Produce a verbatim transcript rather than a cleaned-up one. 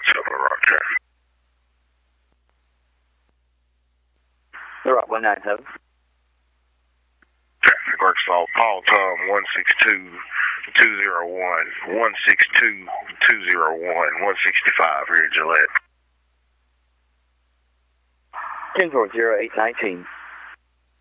seven, Roger. All right, one nine seven. Traffic works all. Paul Tom, one six two two zero one, one six two two zero one, one sixty-five here in Gillette. ten four zero eight nineteen.